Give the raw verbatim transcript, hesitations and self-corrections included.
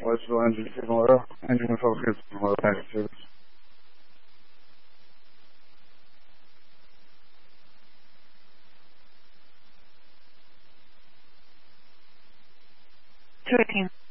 Westville Engine Signal Oil. Engine focus on oil tank service. two eighteen.